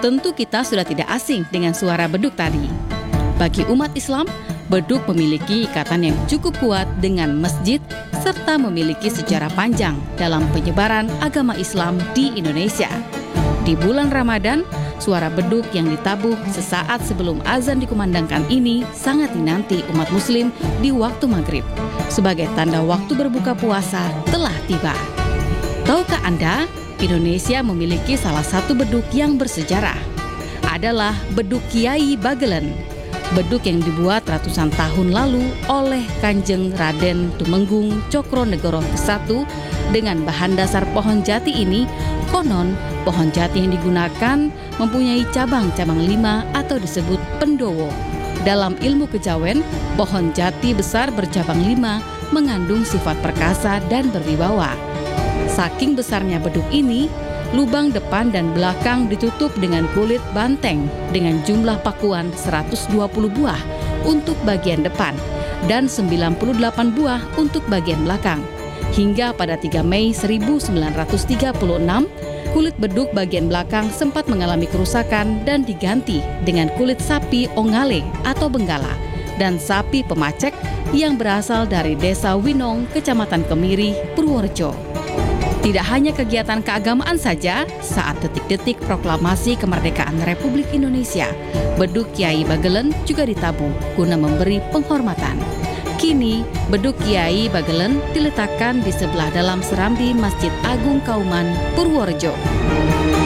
Tentu kita sudah tidak asing dengan suara beduk tadi. Bagi umat Islam, beduk memiliki ikatan yang cukup kuat dengan masjid serta memiliki sejarah panjang dalam penyebaran agama Islam di Indonesia. Di bulan Ramadan, suara beduk yang ditabuh sesaat sebelum azan dikumandangkan ini sangat dinanti umat Muslim di waktu maghrib, sebagai tanda waktu berbuka puasa telah tiba. Tahukah Anda, Indonesia memiliki salah satu beduk yang bersejarah, adalah beduk Kiai Bagelen. Beduk yang dibuat ratusan tahun lalu oleh Kanjeng Raden Tumenggung Cokronegoro ke-1 dengan bahan dasar pohon jati ini. Konon, pohon jati yang digunakan mempunyai cabang-cabang 5 atau disebut pendowo. Dalam ilmu kejawen, pohon jati besar bercabang 5 mengandung sifat perkasa dan berwibawa. Saking besarnya beduk ini, lubang depan dan belakang ditutup dengan kulit banteng dengan jumlah pakuan 120 buah untuk bagian depan dan 98 buah untuk bagian belakang. Hingga pada 3 Mei 1936, kulit beduk bagian belakang sempat mengalami kerusakan dan diganti dengan kulit sapi ongale atau benggala dan sapi pemacek yang berasal dari Desa Winong, Kecamatan Kemiri, Purworejo. Tidak hanya kegiatan keagamaan saja, saat detik-detik proklamasi kemerdekaan Republik Indonesia, beduk Kiai Bagelen juga ditabuh guna memberi penghormatan. Kini, beduk Kiai Bagelen diletakkan di sebelah dalam serambi Masjid Agung Kauman, Purworejo.